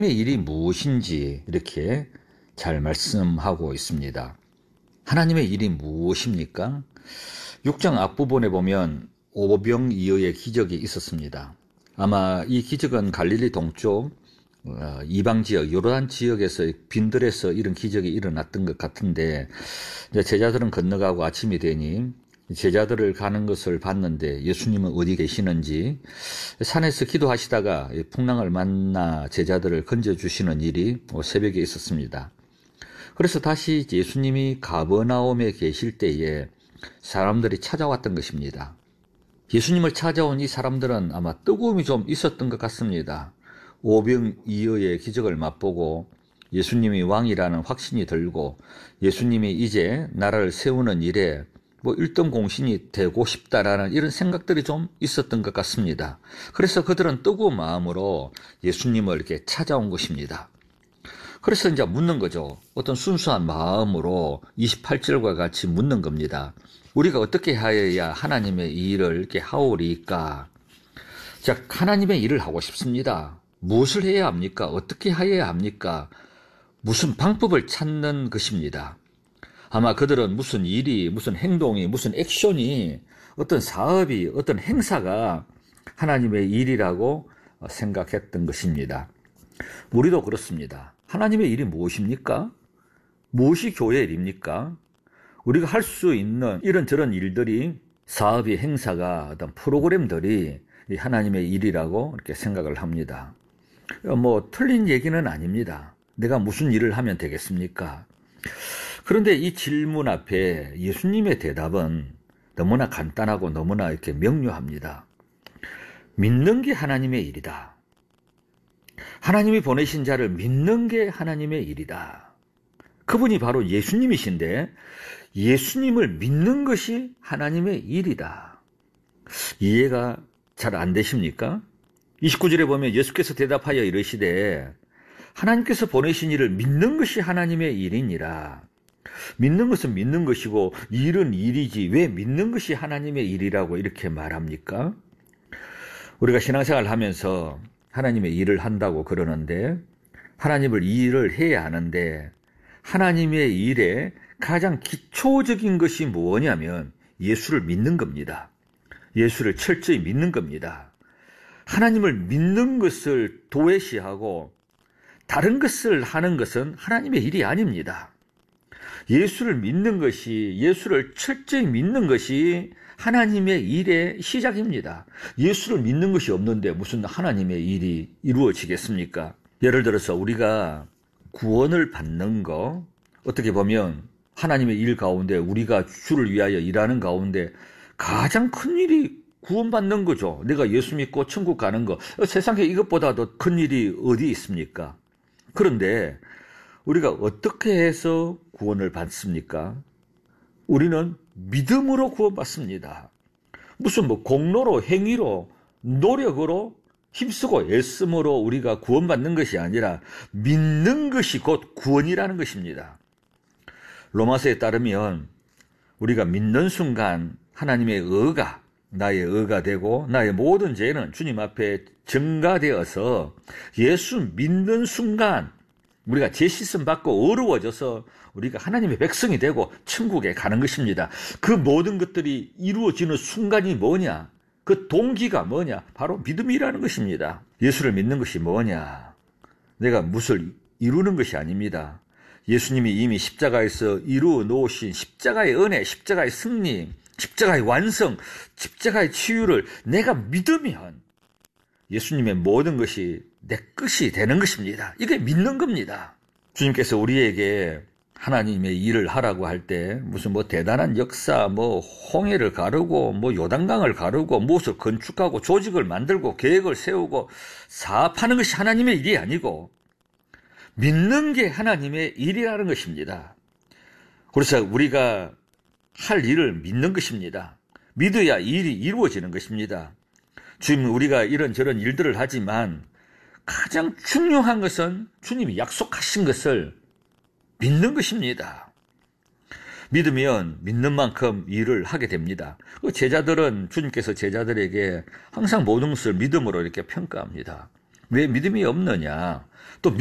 일이 무엇인지 이렇게 잘 말씀하고 있습니다. 하나님의 일이 무엇입니까? 6장 앞부분에 보면 오병이어의 기적이 있었습니다. 아마 이 기적은 갈릴리 동쪽 이방 지역, 요르단 지역에서 빈들에서 이런 기적이 일어났던 것 같은데, 제자들은 건너가고 아침이 되니 제자들을 가는 것을 봤는데 예수님은 어디 계시는지 산에서 기도하시다가 풍랑을 만나 제자들을 건져주시는 일이 새벽에 있었습니다. 그래서 다시 예수님이 가버나움에 계실 때에 사람들이 찾아왔던 것입니다. 예수님을 찾아온 이 사람들은 아마 뜨거움이 좀 있었던 것 같습니다. 오병이어의 기적을 맛보고 예수님이 왕이라는 확신이 들고 예수님이 이제 나라를 세우는 일에 일등 공신이 되고 싶다라는 이런 생각들이 좀 있었던 것 같습니다. 그래서 그들은 뜨거운 마음으로 예수님을 이렇게 찾아온 것입니다. 그래서 이제 묻는 거죠. 어떤 순수한 마음으로 28절과 같이 묻는 겁니다. 우리가 어떻게 하여야 하나님의 일을 이렇게 하오리까? 자, 하나님의 일을 하고 싶습니다. 무엇을 해야 합니까? 어떻게 하여야 합니까? 무슨 방법을 찾는 것입니다. 아마 그들은 무슨 일이, 무슨 행동이, 무슨 액션이, 어떤 사업이, 어떤 행사가 하나님의 일이라고 생각했던 것입니다. 우리도 그렇습니다. 하나님의 일이 무엇입니까? 무엇이 교회의 일입니까? 우리가 할 수 있는 이런저런 일들이, 사업이, 행사가, 어떤 프로그램들이 하나님의 일이라고 이렇게 생각을 합니다. 틀린 얘기는 아닙니다. 내가 무슨 일을 하면 되겠습니까? 그런데 이 질문 앞에 예수님의 대답은 너무나 간단하고 너무나 이렇게 명료합니다. 믿는 게 하나님의 일이다. 하나님이 보내신 자를 믿는 게 하나님의 일이다. 그분이 바로 예수님이신데 예수님을 믿는 것이 하나님의 일이다. 이해가 잘 안 되십니까? 29절에 보면 예수께서 대답하여 이르시되 하나님께서 보내신 이를 믿는 것이 하나님의 일이니라. 믿는 것은 믿는 것이고 일은 일이지 왜 믿는 것이 하나님의 일이라고 이렇게 말합니까? 우리가 신앙생활을 하면서 하나님의 일을 한다고 그러는데 하나님을 일을 해야 하는데 하나님의 일에 가장 기초적인 것이 뭐냐면 예수를 믿는 겁니다. 예수를 철저히 믿는 겁니다. 하나님을 믿는 것을 도외시하고 다른 것을 하는 것은 하나님의 일이 아닙니다. 예수를 믿는 것이, 예수를 철저히 믿는 것이 하나님의 일의 시작입니다. 예수를 믿는 것이 없는데 무슨 하나님의 일이 이루어지겠습니까? 예를 들어서 우리가 구원을 받는 거, 어떻게 보면 하나님의 일 가운데 우리가 주를 위하여 일하는 가운데 가장 큰 일이 구원받는 거죠. 내가 예수 믿고 천국 가는 거. 세상에 이것보다 더 큰 일이 어디 있습니까? 그런데 우리가 어떻게 해서 구원을 받습니까? 우리는 믿음으로 구원받습니다. 무슨 공로로, 행위로, 노력으로, 힘쓰고 애씀으로 우리가 구원받는 것이 아니라 믿는 것이 곧 구원이라는 것입니다. 로마서에 따르면 우리가 믿는 순간 하나님의 의가 나의 의가 되고 나의 모든 죄는 주님 앞에 증가되어서 예수 믿는 순간 우리가 죄 씻음 받고 어려워져서 우리가 하나님의 백성이 되고 천국에 가는 것입니다. 그 모든 것들이 이루어지는 순간이 뭐냐? 그 동기가 뭐냐? 바로 믿음이라는 것입니다. 예수를 믿는 것이 뭐냐? 내가 무엇을 이루는 것이 아닙니다. 예수님이 이미 십자가에서 이루어 놓으신 십자가의 은혜, 십자가의 승리, 십자가의 완성, 십자가의 치유를 내가 믿으면 예수님의 모든 것이 내 것이 되는 것입니다. 이게 믿는 겁니다. 주님께서 우리에게 하나님의 일을 하라고 할 때 무슨 대단한 역사, 홍해를 가르고, 요단강을 가르고, 무엇을 건축하고, 조직을 만들고, 계획을 세우고, 사업하는 것이 하나님의 일이 아니고, 믿는 게 하나님의 일이라는 것입니다. 그래서 우리가 할 일을 믿는 것입니다. 믿어야 일이 이루어지는 것입니다. 지금 우리가 이런저런 일들을 하지만 가장 중요한 것은 주님이 약속하신 것을 믿는 것입니다. 믿으면 믿는 만큼 일을 하게 됩니다. 제자들은 주님께서 제자들에게 항상 모든 것을 믿음으로 이렇게 평가합니다. 왜 믿음이 없느냐? 또